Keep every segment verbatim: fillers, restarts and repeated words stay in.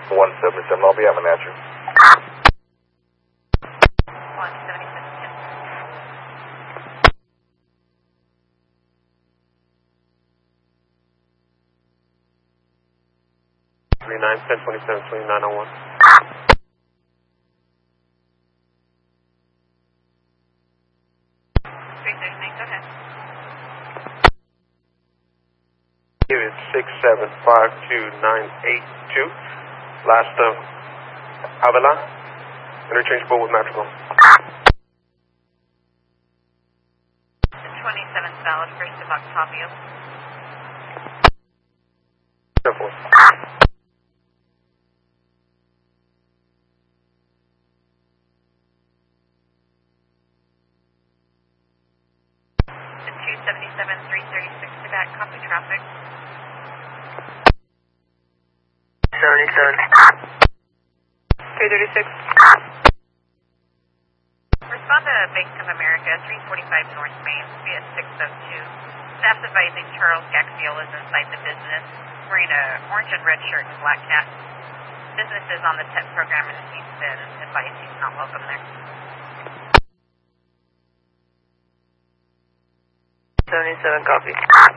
one seventy-seven, I'll be having at you. one seventy-seven. three nine, ten twenty-seven, twenty-nine oh one. three thirty-nine, go ahead. Give it six seven five two nine eight two. Last of Avila. Interchangeable with Madrigal. twenty-seven Salad, first of Octavio. Simple. two seventy-seven, three thirty-six to back, copy traffic. seventy-seven. three thirty-six. Respond to Bank of America, three forty-five North Main, via six oh two. Staff's advising Charles Gaxiel is inside the business, wearing a orange and red shirt and black hat. Business is on the T E P program and he's been advised he's not welcome there. seventy-seven, copy.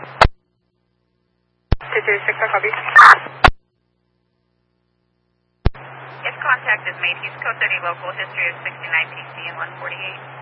two thirty-six, I copy. If contact is made, he's code thirty local, history of sixty-nine P C and one forty-eight.